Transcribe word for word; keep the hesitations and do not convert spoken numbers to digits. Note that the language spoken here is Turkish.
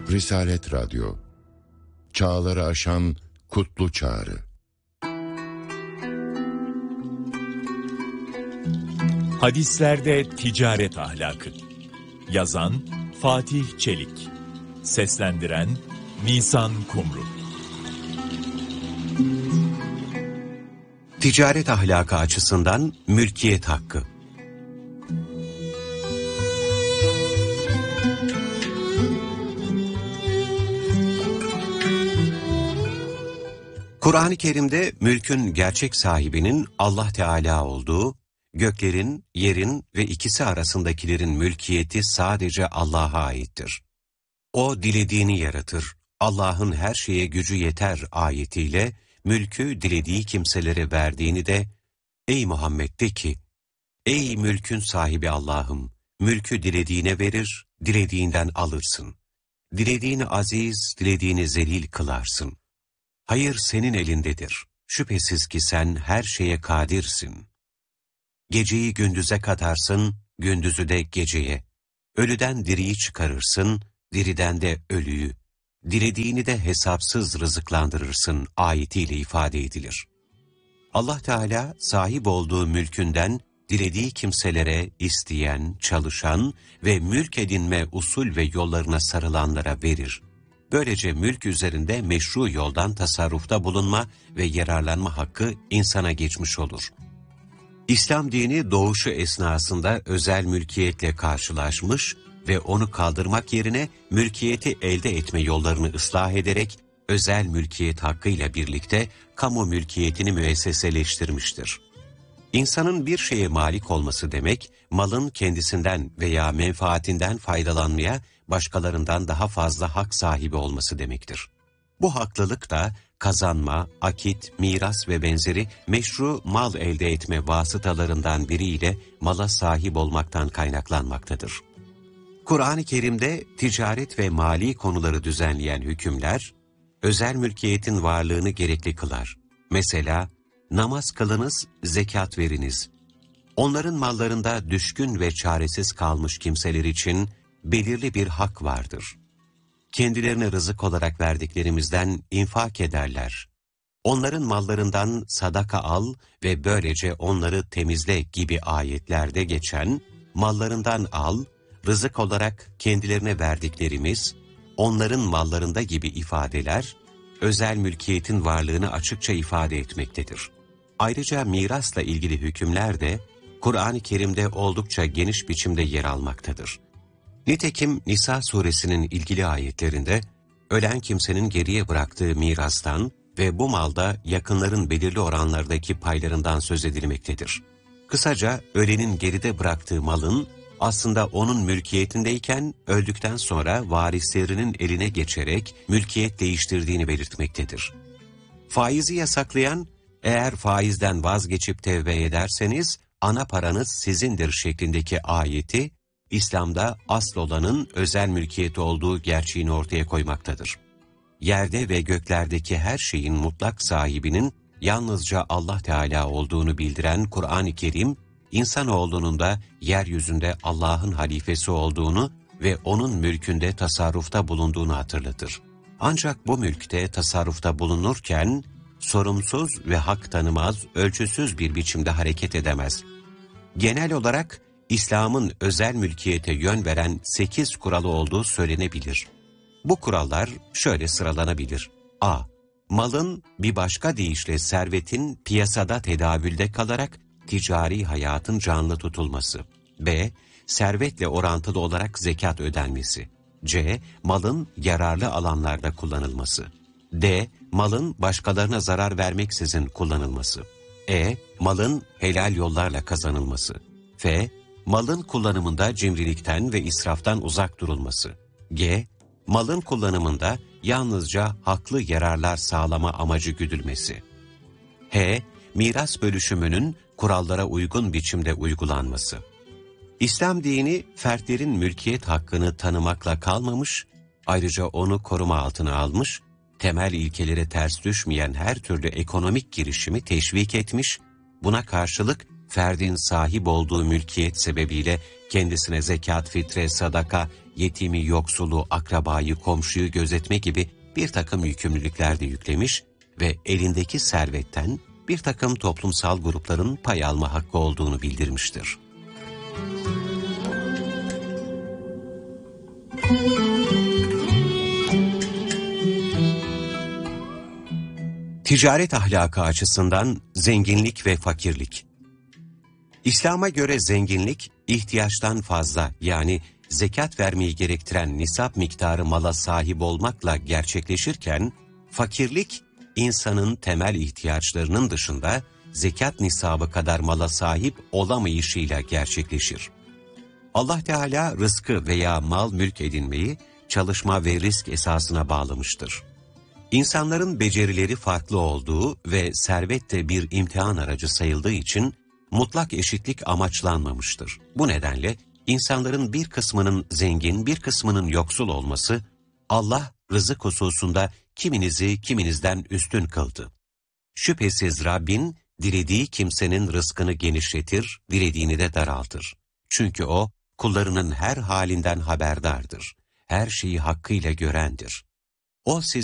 Risalet Radyo, çağları aşan kutlu çağrı. Hadislerde ticaret ahlakı. Yazan Fatih Çelik. Seslendiren Nisan Kumru. Ticaret ahlakı açısından mülkiyet hakkı. Kur'an-ı Kerim'de mülkün gerçek sahibinin Allah Teala olduğu, göklerin, yerin ve ikisi arasındakilerin mülkiyeti sadece Allah'a aittir. O dilediğini yaratır, Allah'ın her şeye gücü yeter ayetiyle mülkü dilediği kimselere verdiğini de, ey Muhammed de ki, ey mülkün sahibi Allah'ım, mülkü dilediğine verir, dilediğinden alırsın. Dilediğini aziz, dilediğini zelil kılarsın. Hayır senin elindedir. Şüphesiz ki sen her şeye kadirsin. Geceyi gündüze katarsın, gündüzü de geceye. Ölüden diriyi çıkarırsın, diriden de ölüyü. Dilediğini de hesapsız rızıklandırırsın ayetiyle ifade edilir. Allah Teala sahip olduğu mülkünden dilediği kimselere isteyen, çalışan ve mülk edinme usul ve yollarına sarılanlara verir. Böylece mülk üzerinde meşru yoldan tasarrufta bulunma ve yararlanma hakkı insana geçmiş olur. İslam dini doğuşu esnasında özel mülkiyetle karşılaşmış ve onu kaldırmak yerine mülkiyeti elde etme yollarını ıslah ederek özel mülkiyet hakkıyla birlikte kamu mülkiyetini müesseseleştirmiştir. İnsanın bir şeye malik olması demek, malın kendisinden veya menfaatinden faydalanmaya başkalarından daha fazla hak sahibi olması demektir. Bu haklılık da kazanma, akit, miras ve benzeri meşru mal elde etme vasıtalarından biriyle mala sahip olmaktan kaynaklanmaktadır. Kur'an-ı Kerim'de ticaret ve mali konuları düzenleyen hükümler, özel mülkiyetin varlığını gerekli kılar. Mesela, namaz kılınız, zekat veriniz. Onların mallarında düşkün ve çaresiz kalmış kimseler için belirli bir hak vardır. Kendilerine rızık olarak verdiklerimizden infak ederler. Onların mallarından sadaka al ve böylece onları temizle gibi ayetlerde geçen, mallarından al, rızık olarak kendilerine verdiklerimiz, onların mallarında gibi ifadeler, özel mülkiyetin varlığını açıkça ifade etmektedir. Ayrıca mirasla ilgili hükümler de Kur'an-ı Kerim'de oldukça geniş biçimde yer almaktadır. Nitekim Nisa suresinin ilgili ayetlerinde, ölen kimsenin geriye bıraktığı mirastan ve bu malda yakınların belirli oranlardaki paylarından söz edilmektedir. Kısaca ölenin geride bıraktığı malın aslında onun mülkiyetindeyken öldükten sonra varislerinin eline geçerek mülkiyet değiştirdiğini belirtmektedir. Faizi yasaklayan, eğer faizden vazgeçip tevbe ederseniz ana paranız sizindir şeklindeki ayeti, İslam'da asıl olanın özel mülkiyeti olduğu gerçeğini ortaya koymaktadır. Yerde ve göklerdeki her şeyin mutlak sahibinin yalnızca Allah Teala olduğunu bildiren Kur'an-ı Kerim, insanoğlunun da yeryüzünde Allah'ın halifesi olduğunu ve onun mülkünde tasarrufta bulunduğunu hatırlatır. Ancak bu mülkte tasarrufta bulunurken, sorumsuz ve hak tanımaz, ölçüsüz bir biçimde hareket edemez. Genel olarak, İslam'ın özel mülkiyete yön veren sekiz kuralı olduğu söylenebilir. Bu kurallar şöyle sıralanabilir. A. Malın bir başka deyişle servetin piyasada tedavülde kalarak ticari hayatın canlı tutulması. B. Servetle orantılı olarak zekat ödenmesi. C. Malın yararlı alanlarda kullanılması. D. Malın başkalarına zarar vermeksizin kullanılması. E. Malın helal yollarla kazanılması. F. Malın kullanımında cimrilikten ve israftan uzak durulması. G. Malın kullanımında yalnızca haklı yararlar sağlama amacı güdülmesi. H. Miras bölüşümünün kurallara uygun biçimde uygulanması. İslam dini fertlerin mülkiyet hakkını tanımakla kalmamış, ayrıca onu koruma altına almış, temel ilkelere ters düşmeyen her türlü ekonomik girişimi teşvik etmiş, buna karşılık ferdin sahip olduğu mülkiyet sebebiyle kendisine zekat, fitre, sadaka, yetimi, yoksulu, akrabayı, komşuyu gözetme gibi bir takım yükümlülükler de yüklemiş ve elindeki servetten bir takım toplumsal grupların pay alma hakkı olduğunu bildirmiştir. Ticaret ahlakı açısından zenginlik ve fakirlik. İslam'a göre zenginlik, ihtiyaçtan fazla yani zekat vermeyi gerektiren nisap miktarı mala sahip olmakla gerçekleşirken, fakirlik, insanın temel ihtiyaçlarının dışında zekat nisabı kadar mala sahip olamayışıyla gerçekleşir. Allah Teala rızkı veya mal mülk edinmeyi çalışma ve risk esasına bağlamıştır. İnsanların becerileri farklı olduğu ve servet de bir imtihan aracı sayıldığı için mutlak eşitlik amaçlanmamıştır. Bu nedenle insanların bir kısmının zengin, bir kısmının yoksul olması, Allah rızık hususunda kiminizi kiminizden üstün kıldı. Şüphesiz Rabbin, dilediği kimsenin rızkını genişletir, dilediğini de daraltır. Çünkü O, kullarının her halinden haberdardır. Her şeyi hakkıyla görendir. O size